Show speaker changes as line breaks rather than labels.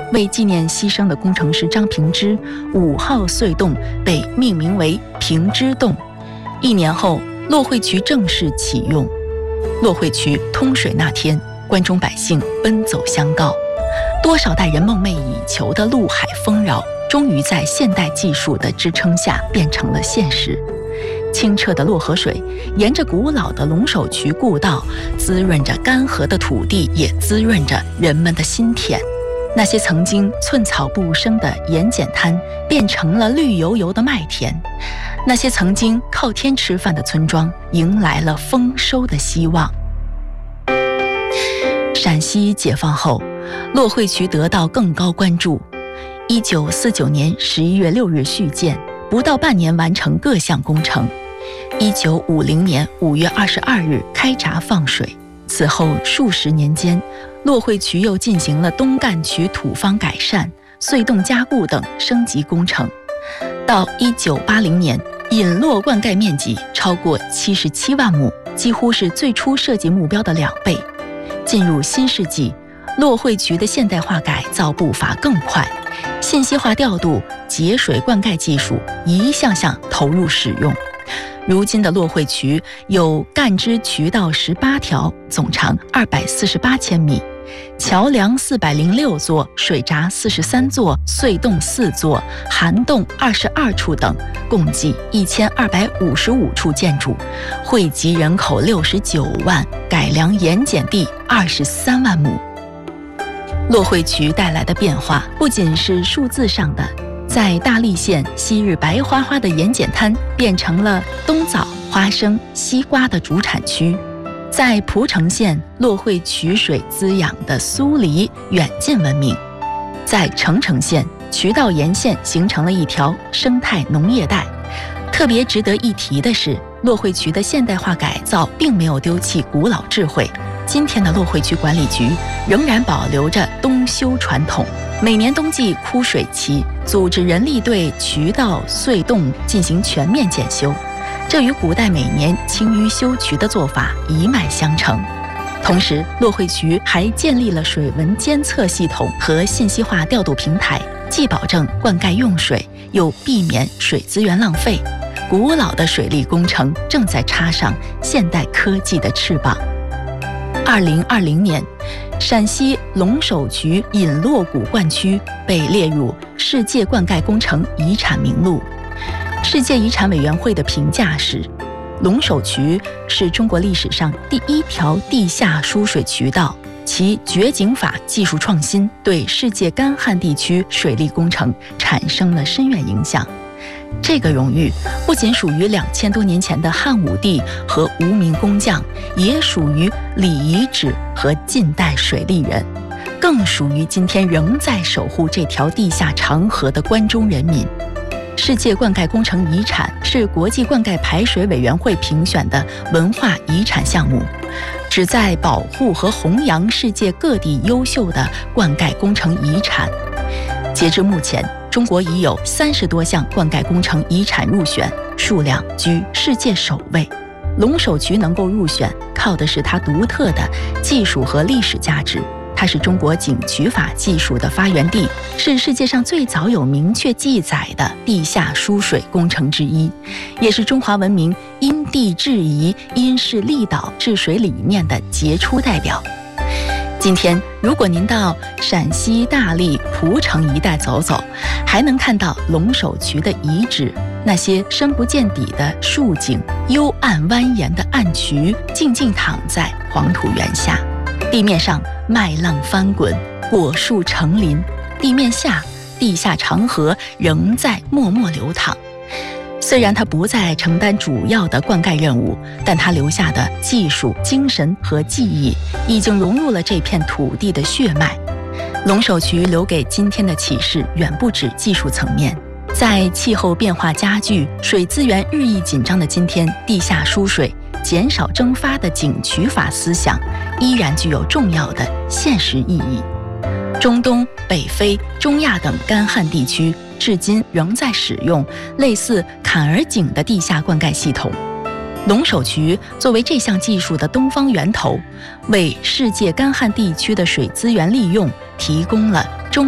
为纪念牺牲的工程师张平之，5号隧洞被命名为平之洞。1年后，洛惠渠正式启用。洛惠渠通水那天，关中百姓奔走相告，多少代人梦寐以求的陆海丰饶，终于在现代技术的支撑下变成了现实。清澈的洛河水沿着古老的龙首渠故道，滋润着干涸的土地，也滋润着人们的心田。那些曾经寸草不生的盐碱滩变成了绿油油的麦田，那些曾经靠天吃饭的村庄迎来了丰收的希望。陕西解放后，洛惠渠得到更高关注。1949年11月6日续建，不到半年完成各项工程。1950年5月22日开闸放水。此后数十年间，洛惠渠又进行了东干渠土方改善、隧洞加固等升级工程。到1980年，引洛灌溉面积超过77万亩，几乎是最初设计目标的2倍。进入新世纪，洛惠渠的现代化改造步伐更快，信息化调度、节水灌溉技术一项项投入使用。如今的洛惠渠有干支渠道18条，总长248千米，桥梁406座，水闸43座，隧洞4座，涵洞22处等，共计1255处建筑，惠及人口69万，改良盐碱地23万亩。洛惠渠带来的变化不仅是数字上的，在大荔县昔日白花花的盐碱滩变成了冬枣、花生、西瓜的主产区。在蒲城县，洛惠渠水滋养的苏梨远近闻名。在澄城县，渠道沿线形成了一条生态农业带。特别值得一提的是，洛惠渠的现代化改造并没有丢弃古老智慧。今天的洛惠渠管理局仍然保留着冬修传统，每年冬季枯水期，组织人力对渠道、隧洞进行全面检修，这与古代每年清淤修渠的做法一脉相承。同时，洛惠渠还建立了水文监测系统和信息化调度平台，既保证灌溉用水，又避免水资源浪费。古老的水利工程正在插上现代科技的翅膀。2020年，陕西龙首渠引洛古灌区被列入世界灌溉工程遗产名录。世界遗产委员会的评价是，龙首渠是中国历史上第1条地下输水渠道，其掘井法技术创新对世界干旱地区水利工程产生了深远影响。这个荣誉不仅属于2000多年前的汉武帝和无名工匠，也属于礼遗址和近代水利人，更属于今天仍在守护这条地下长河的关中人民。世界灌溉工程遗产是国际灌溉排水委员会评选的文化遗产项目，旨在保护和弘扬世界各地优秀的灌溉工程遗产。截至目前，中国已有30多项灌溉工程遗产入选，数量居世界首位。龙首渠能够入选，靠的是它独特的技术和历史价值。它是中国井渠法技术的发源地，是世界上最早有明确记载的地下输水工程之一，也是中华文明因地制宜、因势利导治水理念的杰出代表。今天，如果您到陕西大荔、蒲城一带走走，还能看到龙首渠的遗址，那些深不见底的竖井、幽暗蜿蜒的暗渠，静静躺在黄土原下。地面上麦浪翻滚，果树成林；地面下，地下长河仍在默默流淌。虽然它不再承担主要的灌溉任务，但它留下的技术、精神和记忆已经融入了这片土地的血脉。龙首渠留给今天的启示远不止技术层面。在气候变化加剧、水资源日益紧张的今天，地下输水、减少蒸发的井渠法思想依然具有重要的现实意义。中东、北非、中亚等干旱地区至今仍在使用类似坎儿井的地下灌溉系统。龙首渠作为这项技术的东方源头，为世界干旱地区的水资源利用提供了